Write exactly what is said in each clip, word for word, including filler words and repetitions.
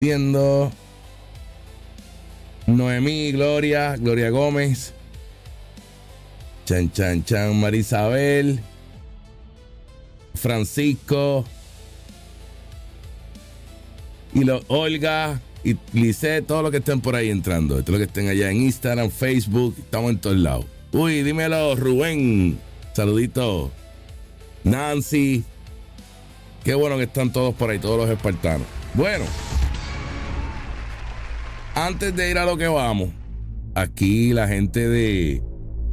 Viendo Noemí, Gloria, Gloria Gómez, Chan, Chan, Chan, Marisabel, Francisco, y lo, Olga y Lisette, todos los que estén por ahí entrando, todos los que estén allá en Instagram, Facebook, estamos en todos lados. Uy, dímelo, Rubén, saludito. Nancy, qué bueno que están todos por ahí, todos los espartanos. Bueno, antes de ir a lo que vamos, aquí la gente de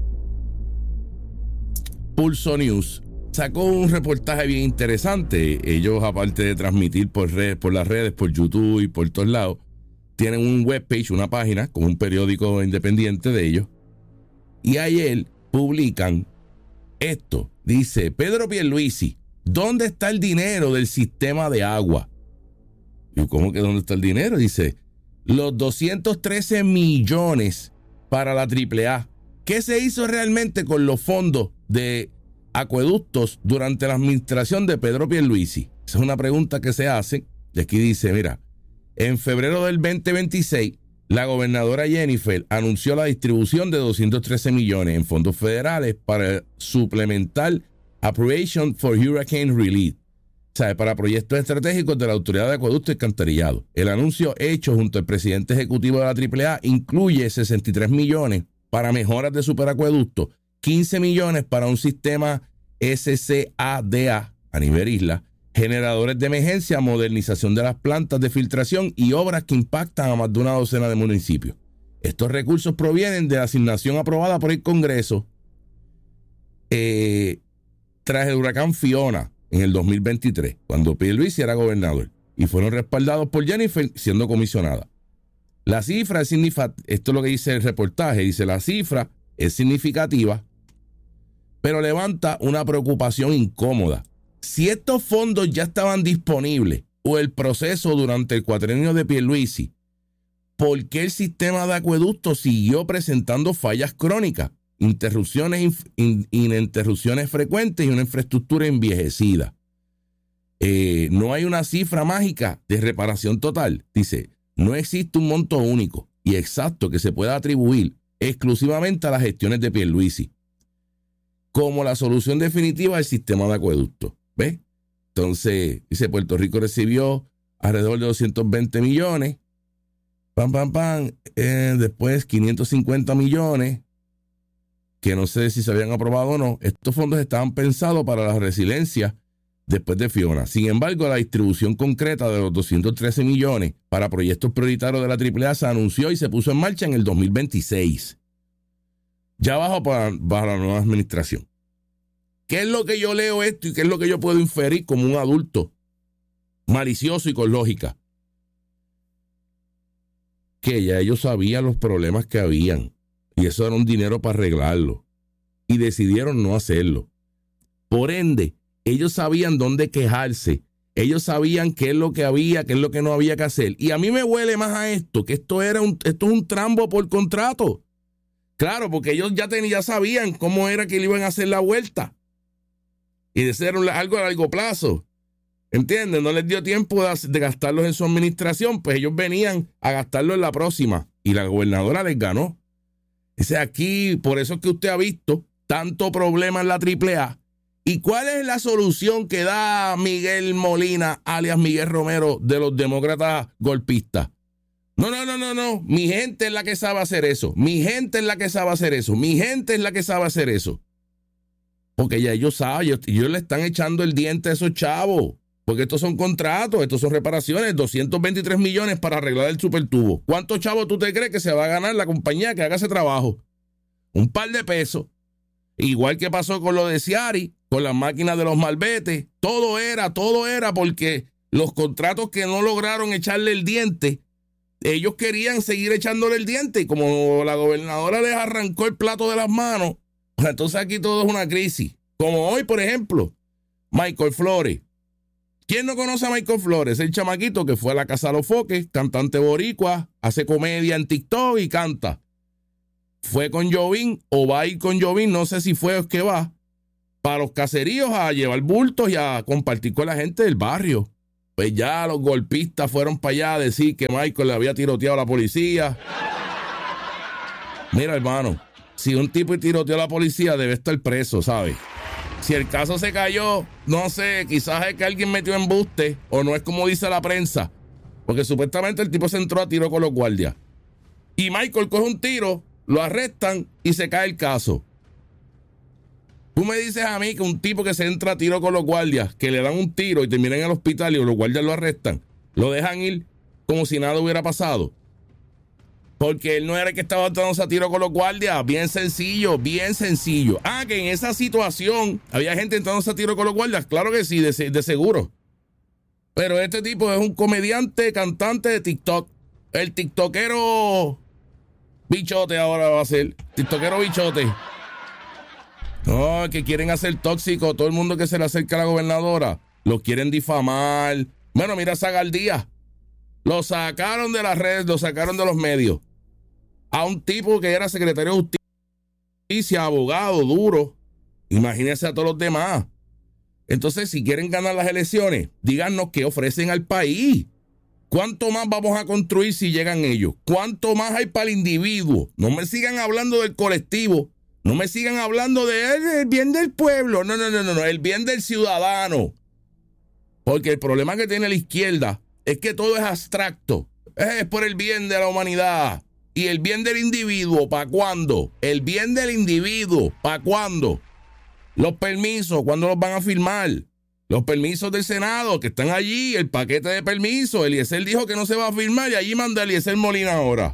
Pulso News sacó un reportaje bien interesante. Ellos, aparte de transmitir por redes, por las redes, por YouTube y por todos lados, tienen un webpage, una página con un periódico independiente de ellos. Y ayer publican esto. Dice: Pedro Pierluisi, ¿dónde está el dinero del sistema de agua? Y ¿cómo que dónde está el dinero? Dice, los doscientos trece millones para la triple A. ¿Qué se hizo realmente con los fondos de acueductos durante la administración de Pedro Pierluisi? Esa es una pregunta que se hace. Y aquí dice, mira, en febrero del veinte veintiséis, la gobernadora Jennifer anunció la distribución de doscientos trece millones en fondos federales para suplementar Appropriation for Hurricane Relief, o sea, para proyectos estratégicos de la Autoridad de Acueducto y Alcantarillado. El anuncio hecho junto al presidente ejecutivo de la triple A incluye sesenta y tres millones para mejoras de superacueducto, quince millones para un sistema S C A D A a nivel isla, generadores de emergencia, modernización de las plantas de filtración y obras que impactan a más de una docena de municipios. Estos recursos provienen de la asignación aprobada por el Congreso eh, tras el huracán Fiona en el dos mil veintitrés, cuando Pierluisi era gobernador, y fueron respaldados por Jennifer siendo comisionada. La cifra es significativa, esto es lo que dice el reportaje, dice la cifra es significativa, pero levanta una preocupación incómoda. Si estos fondos ya estaban disponibles o el proceso durante el cuatrienio de Pierluisi, ¿por qué el sistema de acueducto siguió presentando fallas crónicas, interrupciones, in, interrupciones frecuentes y una infraestructura envejecida? Eh, no hay una cifra mágica de reparación total. Dice, no existe un monto único y exacto que se pueda atribuir exclusivamente a las gestiones de Pierluisi como la solución definitiva del sistema de acueducto. ¿Ves? Entonces, dice, Puerto Rico recibió alrededor de doscientos veinte millones. Pam, pam, pam. Eh, después quinientos cincuenta millones, que no sé si se habían aprobado o no. Estos fondos estaban pensados para la resiliencia después de Fiona. Sin embargo, la distribución concreta de los doscientos trece millones para proyectos prioritarios de la triple A se anunció y se puso en marcha en el dos mil veintiséis. Ya bajo para, bajo la nueva administración. ¿Qué es lo que yo leo esto y qué es lo que yo puedo inferir como un adulto malicioso y con lógica? Que ya ellos sabían los problemas que habían y eso era un dinero para arreglarlo y decidieron no hacerlo. Por ende, ellos sabían dónde quejarse, ellos sabían qué es lo que había, qué es lo que no había que hacer. Y a mí me huele más a esto, que esto era un, esto es un trambo por contrato. Claro, porque ellos ya, tenían, ya sabían cómo era que le iban a hacer la vuelta. Y de ser un, algo a largo plazo. ¿Entienden? No les dio tiempo de, de gastarlos en su administración, pues ellos venían a gastarlo en la próxima. Y la gobernadora les ganó. Dice aquí, por eso es que usted ha visto tanto problema en la triple A. ¿Y cuál es la solución que da Miguel Molina, alias Miguel Romero, de los demócratas golpistas? No, no, no, no, no. Mi gente es la que sabe hacer eso. Mi gente es la que sabe hacer eso. Mi gente es la que sabe hacer eso. Porque ya ellos saben, ellos, ellos le están echando el diente a esos chavos. Porque estos son contratos, estos son reparaciones, doscientos veintitrés millones para arreglar el supertubo. ¿Cuántos chavos tú te crees que se va a ganar la compañía que haga ese trabajo? Un par de pesos. Igual que pasó con lo de Ciari, con las máquinas de los malbetes. Todo era, todo era porque los contratos que no lograron echarle el diente, ellos querían seguir echándole el diente. Y como la gobernadora les arrancó el plato de las manos, pues entonces aquí todo es una crisis. Como hoy, por ejemplo, Michael Flores. ¿Quién no conoce a Michael Flores? El chamaquito que fue a la Casa de los Foques, cantante boricua, hace comedia en TikTok y canta. Fue con Jovín o va a ir con Jovín, no sé si fue o es que va, para los caseríos a llevar bultos y a compartir con la gente del barrio. Pues ya los golpistas fueron para allá a decir que Michael le había tiroteado a la policía. Mira, hermano, si un tipo tiroteó a la policía, debe estar preso, ¿sabes? Si el caso se cayó, no sé, quizás es que alguien metió embuste o no es como dice la prensa. Porque supuestamente el tipo se entró a tiro con los guardias. Y Michael coge un tiro, lo arrestan y se cae el caso. Tú me dices a mí que un tipo que se entra a tiro con los guardias, que le dan un tiro y termina en el hospital y los guardias lo arrestan, lo dejan ir como si nada hubiera pasado. Porque él no era el que estaba dándose a tiro con los guardias. Bien sencillo, bien sencillo. Ah, que en esa situación había gente entrándose a tiro con los guardias. Claro que sí, de, de seguro. Pero este tipo es un comediante, cantante de TikTok. El tiktokero bichote ahora va a ser. Tiktokero bichote. No, que quieren hacer tóxico. Todo el mundo que se le acerca a la gobernadora lo quieren difamar. Bueno, mira a Zagal Díaz. Lo sacaron de las redes, lo sacaron de los medios. A un tipo que era secretario de justicia, abogado, duro. Imagínense a todos los demás. Entonces, si quieren ganar las elecciones, díganos qué ofrecen al país. ¿Cuánto más vamos a construir si llegan ellos? ¿Cuánto más hay para el individuo? No me sigan hablando del colectivo. No me sigan hablando del bien del pueblo. No, no, no, no, no. El bien del ciudadano. Porque el problema que tiene la izquierda es que todo es abstracto. Es por el bien de la humanidad. ¿Y el bien del individuo para cuándo? El bien del individuo ¿para cuándo? Los permisos, ¿cuándo los van a firmar? Los permisos del Senado que están allí, el paquete de permisos. Eliezer dijo que no se va a firmar y allí manda Eliezer Molina ahora.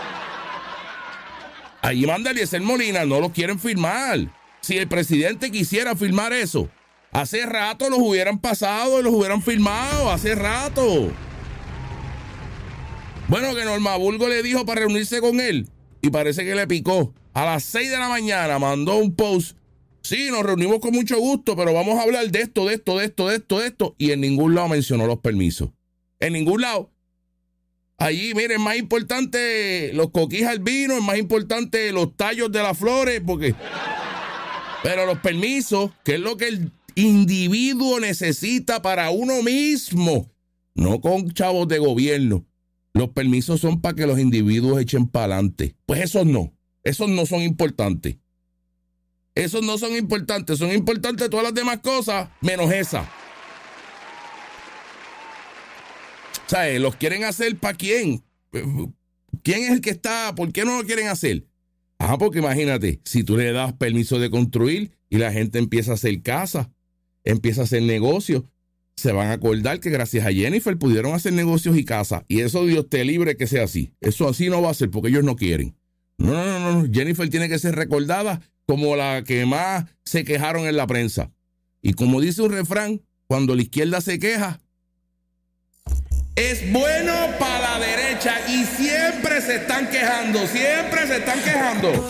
Allí manda Eliezer Molina, no los quieren firmar. Si el presidente quisiera firmar eso, hace rato los hubieran pasado y los hubieran firmado, hace rato. Bueno, que Norma Burgo le dijo para reunirse con él y parece que le picó. A las seis de la mañana mandó un post. Sí, nos reunimos con mucho gusto, pero vamos a hablar de esto, de esto, de esto, de esto, de esto. Y en ningún lado mencionó los permisos. En ningún lado. Allí, miren, es más importante los coquijas al vino, es más importante los tallos de las flores, porque... Pero los permisos, que es lo que el individuo necesita para uno mismo, no con chavos de gobierno. Los permisos son para que los individuos echen para adelante. Pues esos no, esos no son importantes. Esos no son importantes, son importantes todas las demás cosas, menos esa. O sea, ¿los quieren hacer para quién? ¿Quién es el que está? ¿Por qué no lo quieren hacer? Ah, porque imagínate, si tú le das permiso de construir y la gente empieza a hacer casa, empieza a hacer negocios, se van a acordar que gracias a Jennifer pudieron hacer negocios y casa. Y eso Dios te libre que sea así. Eso así no va a ser porque ellos no quieren. No, no, no, no. Jennifer tiene que ser recordada como la que más se quejaron en la prensa. Y como dice un refrán, cuando la izquierda se queja, es bueno para la derecha y siempre se están quejando, siempre se están quejando.